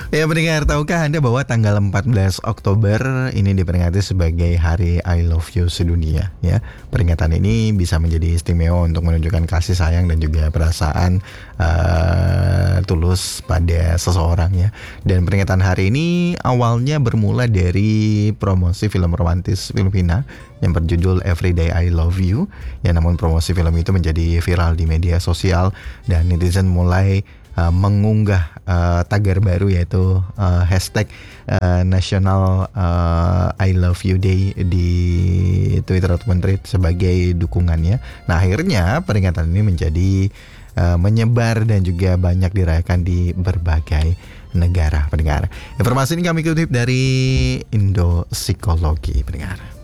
Ya pendengar, tahukah Anda bahwa tanggal 14 Oktober ini diperingati sebagai Hari I Love You sedunia ya. Peringatan ini bisa menjadi istimewa untuk menunjukkan kasih sayang dan juga perasaan tulus pada seseorang ya. Dan peringatan hari ini awalnya bermula dari promosi film romantis Filipina yang berjudul Everyday I Love You. Ya, namun promosi film itu menjadi viral di media sosial dan netizen mulai mengunggah tagar baru yaitu hashtag National I Love You Day di Twitter ataupun Thread sebagai dukungannya. Nah akhirnya peringatan ini menjadi menyebar dan juga banyak dirayakan di berbagai negara pendengar. Informasi ini kami kutip dari Indo Psikologi pendengar.